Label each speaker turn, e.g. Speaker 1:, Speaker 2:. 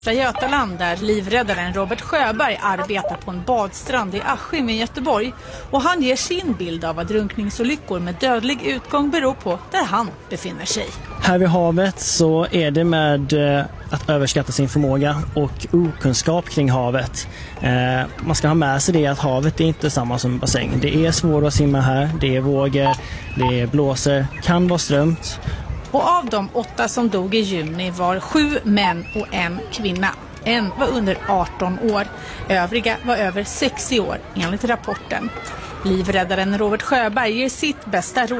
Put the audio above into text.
Speaker 1: Götaland där livräddaren Robert Sjöberg arbetar på en badstrand i Askim i Göteborg och han ger sin bild av vad drunkningsolyckor med dödlig utgång beror på där han befinner sig.
Speaker 2: Här vid havet så är det med att överskatta sin förmåga och okunskap kring havet. Man ska ha med sig det att havet är inte samma som bassäng. Det är svårt att simma här, det är vågor, det är blåser, kan vara strömt.
Speaker 1: Och av de 8 som dog i juni var 7 män och 1 kvinna. En var under 18 år. Övriga var över 60 år enligt rapporten. Livräddaren Robert Sjöberg ger sitt bästa råd.